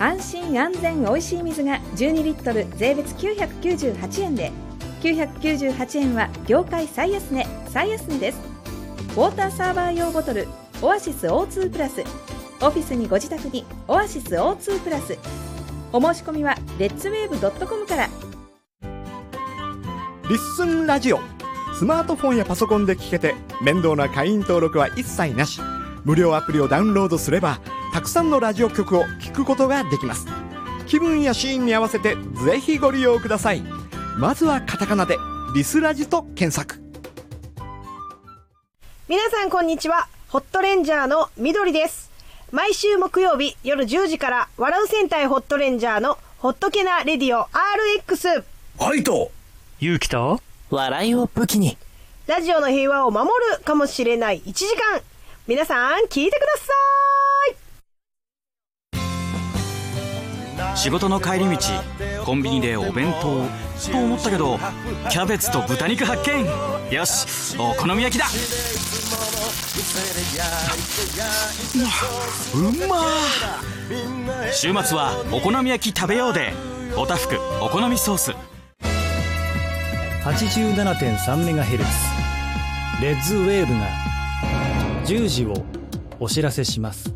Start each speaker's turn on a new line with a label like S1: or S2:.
S1: 安心安全おいしい水が12リットル税別998円で、998円は業界最安値です。ウォーターサーバー用ボトルオアシス O2 プラス、オフィスにご自宅にオアシス O2 プラス。お申し込みはレッツウェーブ .com から。
S2: リッスンラジオ、スマートフォンやパソコンで聞けて面倒な会員登録は一切なし。無料アプリをダウンロードすればたくさんのラジオ局を聞くことができます。気分やシーンに合わせてぜひご利用ください。まずはカタカナでリスラジと検索。
S3: 皆さんこんにちは、ホットレンジャーのみどりです。毎週木曜日夜10時から笑う戦隊ホットレンジャーのホットケナレディオ RX。
S4: 愛と
S5: 勇気と
S6: 笑いを武器に
S3: ラジオの平和を守るかもしれない1時間、皆さん聞いてくだ
S5: さい。仕事の帰り道、コンビニでお弁当と思ったけど、キャベツと豚肉発見。よし、お好み焼きだ。うまー。週末はお好み焼き食べようで、おたふくお好みソース。
S7: 87.3MHz レッズウェーブが10時をお知らせします。